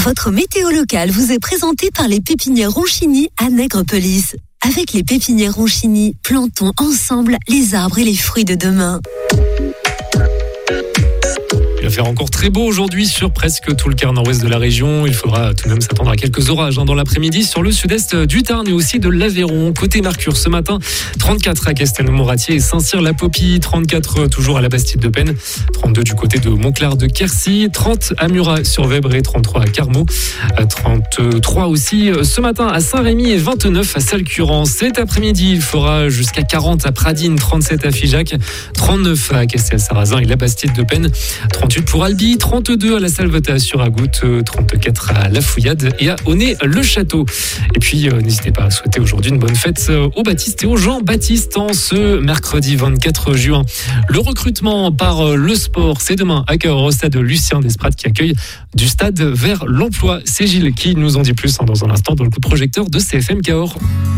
Votre météo locale vous est présentée par les pépinières Ronchini à Nègrepelisse. Avec les pépinières Ronchini, plantons ensemble les arbres et les fruits de demain. Il va faire encore très beau aujourd'hui sur presque tout le quart nord-ouest de la région. Il faudra tout de même s'attendre à quelques orages dans l'après-midi sur le sud-est du Tarn et aussi de l'Aveyron. Côté Mercure, ce matin, 34 à Castelnau-Moratier et Saint-Cyr-la-Popie, 34 toujours à la Bastide-de-Penne, 32 du côté de Montclar de Quercy, 30 à Murat-sur-Vèbre et 33 à Carmaux, 33 aussi ce matin à Saint-Rémy et 29 à Salcurans. Cet après-midi, il fera jusqu'à 40 à Pradines, 37 à Figeac, 39 à Castel-Sarrazin et la Bastide-de-Penne, 38 pour Albi, 32 à la Salvetat sur Agout, 34 à La Fouillade et à Aunay-le-Château. Et puis, n'hésitez pas à souhaiter aujourd'hui une bonne fête aux Baptistes et aux Jean-Baptiste en ce mercredi 24 juin. Le recrutement par le sport, c'est demain à Cahors au stade Lucien Desprats qui accueille du stade vers l'emploi. C'est Gilles qui nous en dit plus dans un instant dans le coup de projecteur de CFM Cahors.